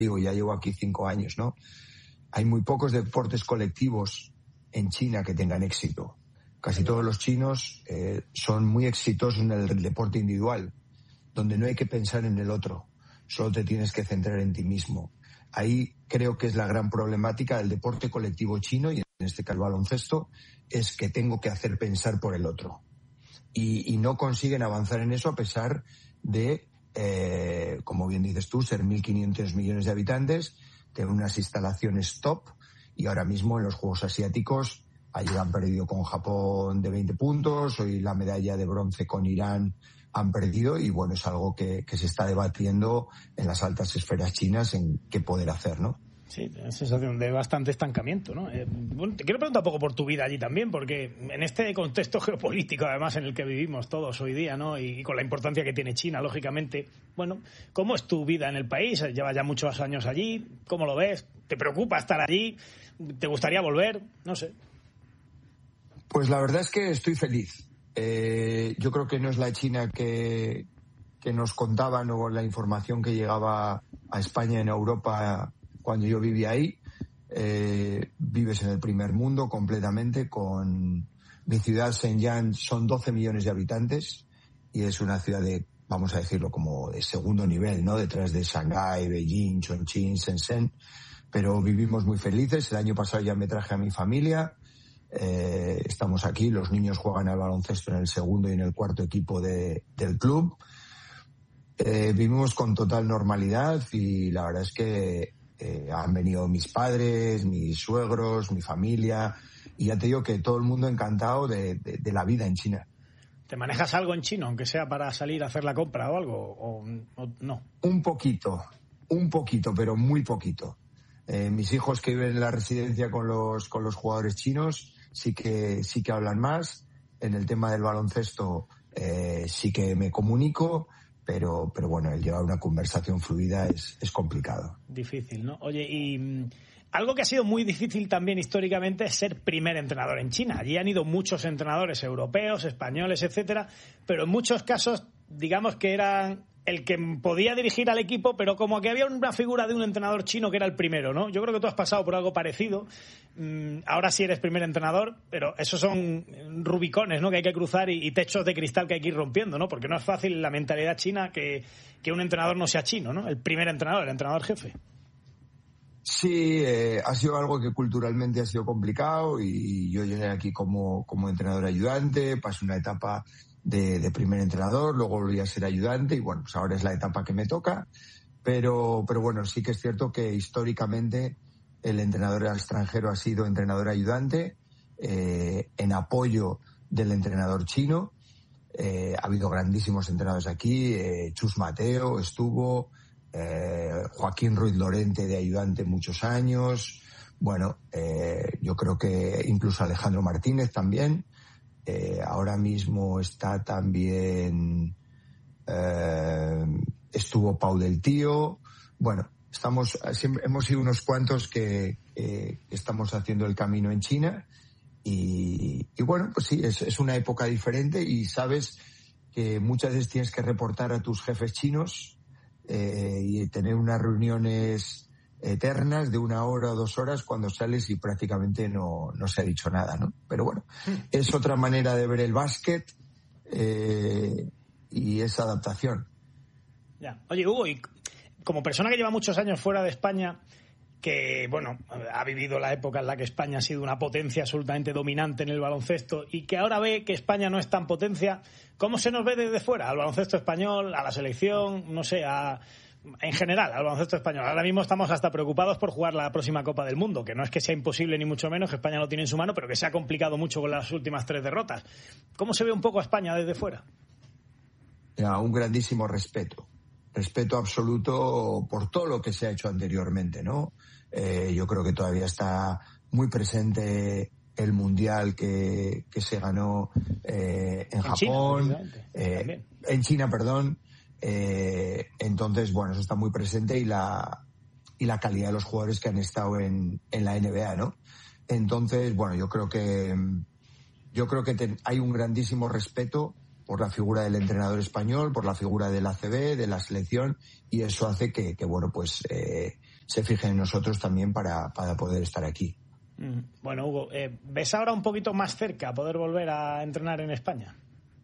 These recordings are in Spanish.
digo, ya llevo aquí 5 años, ¿no? Hay muy pocos deportes colectivos en China que tengan éxito. Casi todos los chinos son muy exitosos en el deporte individual, donde no hay que pensar en el otro, solo te tienes que centrar en ti mismo. Ahí creo que es la gran problemática del deporte colectivo chino, y en este caso el baloncesto, es que tengo que hacer pensar por el otro. Y no consiguen avanzar en eso a pesar de, como bien dices tú, ser 1.500 millones de habitantes, tener unas instalaciones top, y ahora mismo en los Juegos Asiáticos ayer han perdido con Japón de 20 puntos, hoy la medalla de bronce con Irán han perdido, y bueno, es algo que se está debatiendo en las altas esferas chinas en qué poder hacer, ¿no? Sí, una sensación de bastante estancamiento, ¿no? Bueno, te quiero preguntar un poco por tu vida allí también, porque en este contexto geopolítico, además, en el que vivimos todos hoy día, ¿no? Y con la importancia que tiene China, lógicamente, bueno, ¿cómo es tu vida en el país? Llevas ya muchos años allí, ¿cómo lo ves? ¿Te preocupa estar allí? ¿Te gustaría volver? No sé. Pues la verdad es que estoy feliz. Yo creo que no es la China que nos contaban, o la información que llegaba a España en Europa cuando yo vivía ahí. Vives en el primer mundo completamente. Con mi ciudad, Shenyang, son 12 millones de habitantes y es una ciudad de, vamos a decirlo, como de segundo nivel, ¿no? Detrás de Shanghái, Beijing, Chongqing, Shenzhen. Pero vivimos muy felices. El año pasado ya me traje a mi familia. Estamos aquí, los niños juegan al baloncesto en el segundo y en el cuarto equipo del club. Vivimos con total normalidad, y la verdad es que han venido mis padres, mis suegros, mi familia, y ya te digo que todo el mundo encantado de la vida en China. ¿Te manejas algo en chino, aunque sea para salir a hacer la compra o algo, o no? Un poquito, pero muy poquito. Mis hijos que viven en la residencia con los jugadores chinos sí que hablan más. En el tema del baloncesto sí que me comunico, pero bueno, el llevar una conversación fluida es complicado. Difícil, ¿no? Oye, y algo que ha sido muy difícil también históricamente es ser primer entrenador en China. Allí han ido muchos entrenadores europeos, españoles, etcétera, pero en muchos casos, digamos que eran el que podía dirigir al equipo, pero como que había una figura de un entrenador chino que era el primero, ¿no? Yo creo que tú has pasado por algo parecido. Ahora sí eres primer entrenador, pero esos son rubicones, ¿no? Que hay que cruzar y techos de cristal que hay que ir rompiendo, ¿no? Porque no es fácil la mentalidad china que un entrenador no sea chino, ¿no? El primer entrenador, el entrenador jefe. Sí, ha sido algo que culturalmente ha sido complicado, y yo llegué aquí como entrenador ayudante, pasé una etapa de primer entrenador, luego volví a ser ayudante, y bueno, pues ahora es la etapa que me toca, pero bueno, sí que es cierto que históricamente el entrenador extranjero ha sido entrenador ayudante, en apoyo del entrenador chino. Ha habido grandísimos entrenadores aquí, Chus Mateo estuvo, Joaquín Ruiz Lorente de ayudante muchos años, bueno, yo creo que incluso Alejandro Martínez también. Ahora mismo está también, estuvo Pau del Tío. Bueno, hemos sido unos cuantos que estamos haciendo el camino en China, y bueno, pues sí, es una época diferente, y sabes que muchas veces tienes que reportar a tus jefes chinos y tener unas reuniones eternas de 1 hora o 2 horas cuando sales y prácticamente no se ha dicho nada, ¿no? Pero bueno, es otra manera de ver el básquet, y esa adaptación. Ya. Oye, Hugo, y como persona que lleva muchos años fuera de España, que, bueno, ha vivido la época en la que España ha sido una potencia absolutamente dominante en el baloncesto, y que ahora ve que España no es tan potencia, ¿cómo se nos ve desde fuera? Al baloncesto español, a la selección, no sé, en general, al baloncesto español. Ahora mismo estamos hasta preocupados por jugar la próxima Copa del Mundo, que no es que sea imposible ni mucho menos, que España lo tiene en su mano, pero que se ha complicado mucho con las últimas 3 derrotas. ¿Cómo se ve un poco a España desde fuera? Un grandísimo respeto absoluto por todo lo que se ha hecho anteriormente, ¿no? Yo creo que todavía está muy presente el mundial que se ganó en Japón, China, en China, perdón. Entonces, bueno, eso está muy presente, y la calidad de los jugadores que han estado en la NBA, ¿no? Entonces, bueno, yo creo que hay un grandísimo respeto por la figura del entrenador español, por la figura del ACB, de la selección, y eso hace que bueno, pues se fijen en nosotros también para poder estar aquí. Bueno, Hugo, ¿ves ahora un poquito más cerca poder volver a entrenar en España?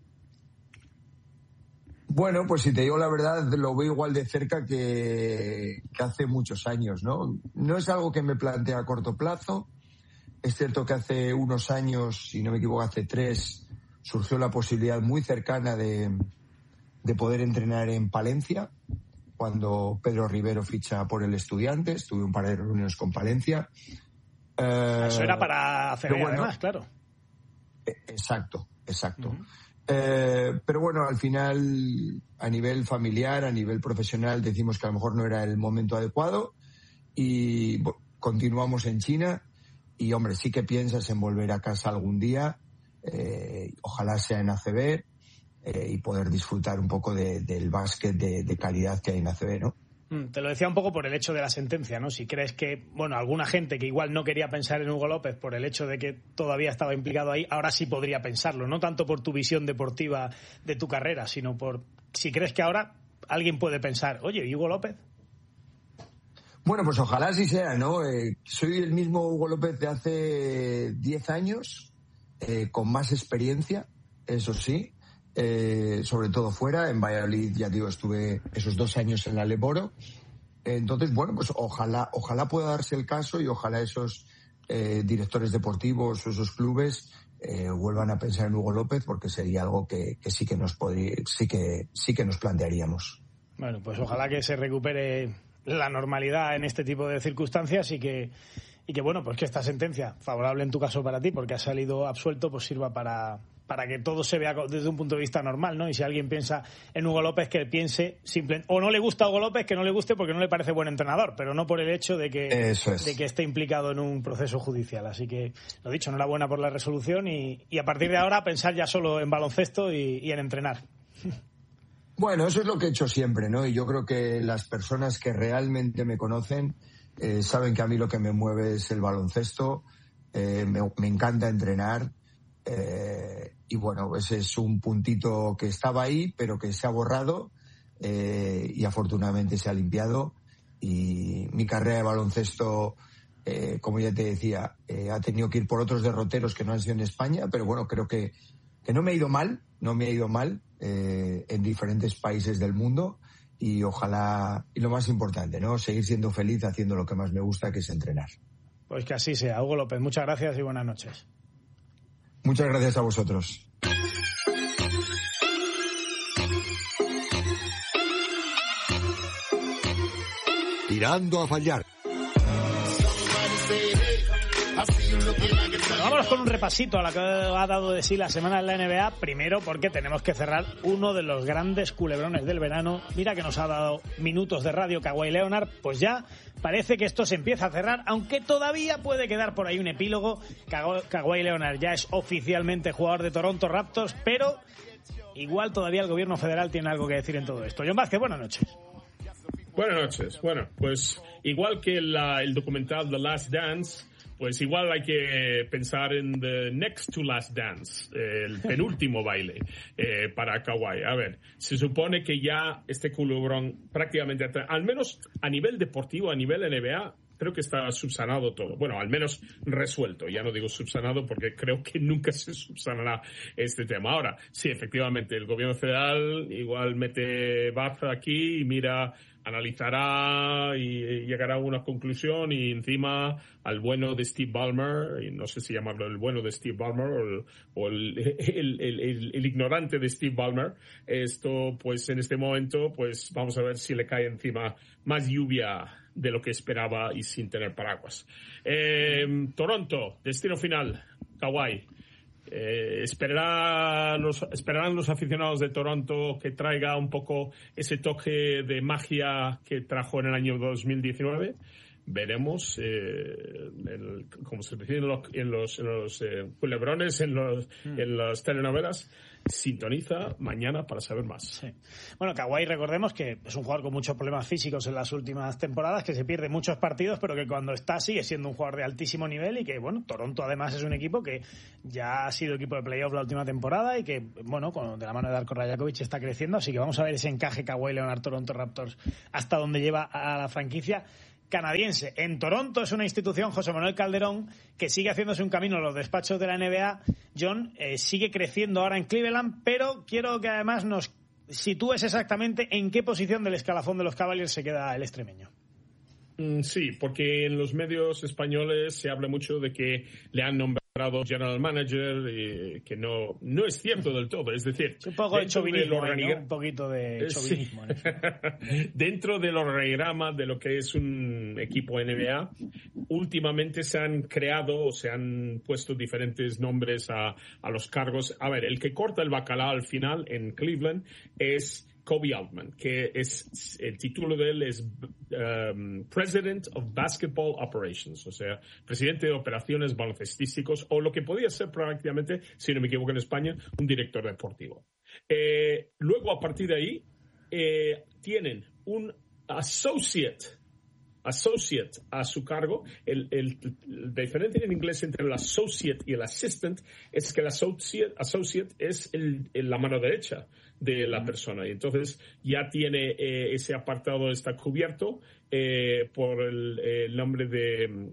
Bueno, pues si te digo la verdad, lo veo igual de cerca que hace muchos años, ¿no? No es algo que me plantee a corto plazo. Es cierto que hace unos años, si no me equivoco, hace 3, surgió la posibilidad muy cercana de poder entrenar en Palencia, cuando Pedro Rivero ficha por el Estudiantes. Tuve un par de reuniones con Palencia. Eso era para hacer además, claro. Exacto. Uh-huh. Pero bueno, al final, a nivel familiar, a nivel profesional, decimos que a lo mejor no era el momento adecuado y continuamos en China. Y, hombre, sí que piensas en volver a casa algún día, ojalá sea en ACB, y poder disfrutar un poco del básquet de calidad que hay en ACB, ¿no? Te lo decía un poco por el hecho de la sentencia, ¿no? Si crees que, bueno, alguna gente que igual no quería pensar en Hugo López por el hecho de que todavía estaba implicado ahí, ahora sí podría pensarlo, no tanto por tu visión deportiva de tu carrera, sino por si crees que ahora alguien puede pensar, oye, ¿y Hugo López? Bueno, pues ojalá así sea, ¿no? Soy el mismo Hugo López de hace 10 años, con más experiencia, eso sí, sobre todo fuera. En Valladolid, ya digo, estuve esos 2 años en la Leboro. Entonces, bueno, pues ojalá pueda darse el caso y ojalá esos directores deportivos o esos clubes vuelvan a pensar en Hugo López, porque sería algo que sí que nos plantearíamos. Bueno, pues ojalá que se recupere la normalidad en este tipo de circunstancias y que bueno, pues que esta sentencia, favorable en tu caso para ti, porque has salido absuelto, pues sirva para que todo se vea desde un punto de vista normal, ¿no? Y si alguien piensa en Hugo López, que piense o no le gusta a Hugo López, que no le guste porque no le parece buen entrenador, pero no por el hecho de que esté implicado en un proceso judicial. Así que, lo dicho, enhorabuena por la resolución y a partir de ahora pensar ya solo en baloncesto y en entrenar. Bueno, eso es lo que he hecho siempre, ¿no? Y yo creo que las personas que realmente me conocen saben que a mí lo que me mueve es el baloncesto. Me encanta entrenar. Y bueno, ese es un puntito que estaba ahí, pero que se ha borrado y afortunadamente se ha limpiado. Y mi carrera de baloncesto, como ya te decía, ha tenido que ir por otros derroteros que no han sido en España, pero bueno, creo que no me ha ido mal en diferentes países del mundo y ojalá, y lo más importante, ¿no? Seguir siendo feliz haciendo lo que más me gusta, que es entrenar. Pues que así sea. Hugo López, muchas gracias y buenas noches. Muchas gracias a vosotros. Tirando a fallar. Bueno, vámonos con un repasito a lo que ha dado de sí la semana en la NBA. Primero porque tenemos que cerrar uno de los grandes culebrones del verano. Mira que nos ha dado minutos de radio Kawhi Leonard. Pues ya parece que esto se empieza a cerrar, aunque todavía puede quedar por ahí un epílogo. Kawhi Leonard ya es oficialmente jugador de Toronto Raptors, pero igual todavía el gobierno federal tiene algo que decir en todo esto. John Vázquez, buenas noches. Buenas noches. Bueno, pues igual que el documental The Last Dance, pues igual hay que pensar en The Next to Last Dance, el penúltimo baile para Kawhi. A ver, se supone que ya este culebrón prácticamente, al menos a nivel deportivo, a nivel NBA, creo que está subsanado todo. Bueno, al menos resuelto. Ya no digo subsanado porque creo que nunca se subsanará este tema. Ahora, sí, efectivamente, el gobierno federal igual mete baza aquí y mira, analizará y llegará a una conclusión, y encima al bueno de Steve Ballmer, y no sé si llamarlo el bueno de Steve Ballmer o el ignorante de Steve Ballmer, esto pues en este momento pues vamos a ver si le cae encima más lluvia de lo que esperaba y sin tener paraguas. Toronto, destino final, Kawhi. Esperarán los aficionados de Toronto que traiga un poco ese toque de magia que trajo en el año 2019. Veremos, como se dice en los culebrones, en las telenovelas. Sintoniza mañana para saber más. Sí. Bueno, Kawhi, recordemos que es un jugador con muchos problemas físicos en las últimas temporadas, que se pierde muchos partidos, pero que cuando está sigue siendo un jugador de altísimo nivel y que, bueno, Toronto además es un equipo que ya ha sido equipo de playoff la última temporada y que, bueno, de la mano de Darko Rajakovic está creciendo, así que vamos a ver ese encaje Kawhi Leonard Toronto Raptors hasta donde lleva a la franquicia. canadiense. En Toronto es una institución, José Manuel Calderón, que sigue haciéndose un camino en los despachos de la NBA. John, sigue creciendo ahora en Cleveland, pero quiero que además nos sitúes exactamente en qué posición del escalafón de los Cavaliers se queda el extremeño. Sí, porque en los medios españoles se habla mucho de que le han nombrado general manager, que no es cierto del todo. Es decir, un poco de chauvinismo, ¿no? Un poquito de chauvinismo. Sí. Dentro del organigrama de lo que es un equipo NBA, últimamente se han creado o se han puesto diferentes nombres a los cargos. A ver, el que corta el bacalao al final en Cleveland es Kobe Altman, que es el título de él es President of Basketball Operations, o sea, presidente de operaciones baloncestísticos, o lo que podía ser prácticamente, si no me equivoco en España, un director deportivo. Luego, a partir de ahí, tienen un associate a su cargo. El diferencia en inglés entre el associate y el assistant es que el associate es la mano derecha de la persona, y entonces ya tiene ese apartado, está cubierto por el nombre de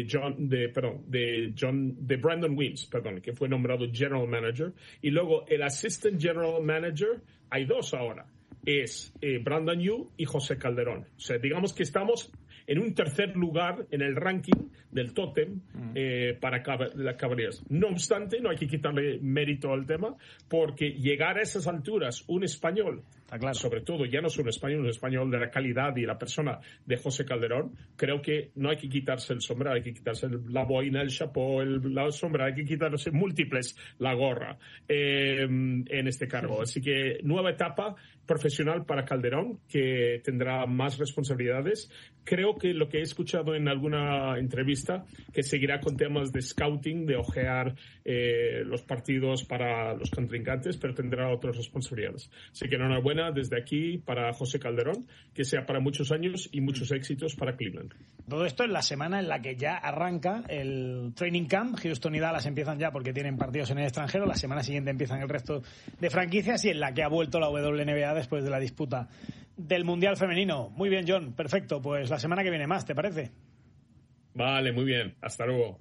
Brandon Weems, que fue nombrado General Manager, y luego el Assistant General Manager, hay dos ahora, es Brandon Yu y José Calderón. O sea, digamos que estamos en un tercer lugar en el ranking del tótem para la Cavaliers. No obstante, no hay que quitarle mérito al tema, porque llegar a esas alturas, un español, claro, sobre todo, ya no es un español de la calidad y la persona de José Calderón, creo que no hay que quitarse el sombrero, hay que quitarse la boina, el chapeau, la sombra, hay que quitarse múltiples la gorra en este cargo. Así que nueva etapa profesional para Calderón, que tendrá más responsabilidades. Creo que lo que he escuchado en alguna entrevista, que seguirá con temas de scouting, de ojear los partidos para los contrincantes, pero tendrá otras responsabilidades. Así que enhorabuena desde aquí para José Calderón, que sea para muchos años y muchos éxitos para Cleveland. Todo esto en la semana en la que ya arranca el training camp. Houston y Dallas empiezan ya porque tienen partidos en el extranjero. La semana siguiente empiezan el resto de franquicias, y en la que ha vuelto la WNBA después de la disputa del Mundial Femenino. Muy bien, John, perfecto. Pues la semana que viene más, ¿te parece? Vale, muy bien. Hasta luego.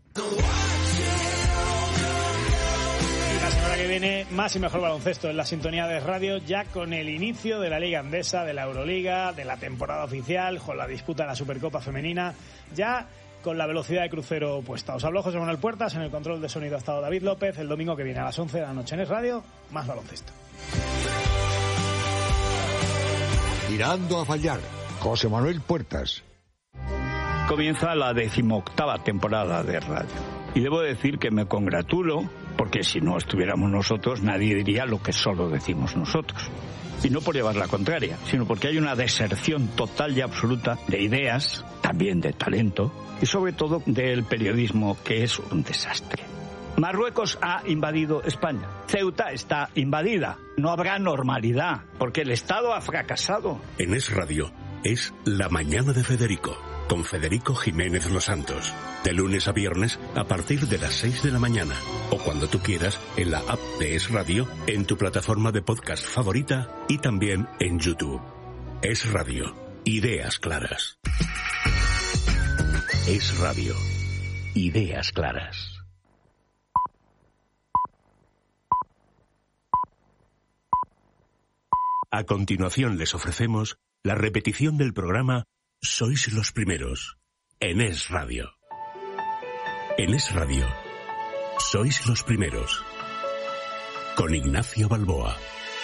Y la semana que viene, más y mejor baloncesto en la sintonía de radio, ya con el inicio de la Liga Andesa, de la Euroliga, de la temporada oficial, con la disputa de la Supercopa Femenina, ya con la velocidad de crucero puesta. Os habló José Manuel Puertas, en el control de sonido ha estado David López. El domingo que viene a las 11 de la noche en Es Radio, más baloncesto. Tirando a fallar, José Manuel Puertas. Comienza la 18ª temporada de radio. Y debo decir que me congratulo, porque si no estuviéramos nosotros, nadie diría lo que solo decimos nosotros. Y no por llevar la contraria, sino porque hay una deserción total y absoluta de ideas, también de talento, y sobre todo del periodismo, que es un desastre. Marruecos ha invadido España. Ceuta está invadida. No habrá normalidad, porque el Estado ha fracasado. En Es Radio es La Mañana de Federico, con Federico Jiménez Los Santos. De lunes a viernes a partir de las 6 de la mañana. O cuando tú quieras en la app de Es Radio, en tu plataforma de podcast favorita y también en YouTube. Es Radio. Ideas claras. Es Radio. Ideas claras. A continuación les ofrecemos la repetición del programa Sois los primeros, en Es Radio. En Es Radio, Sois los primeros, con Ignacio Balboa.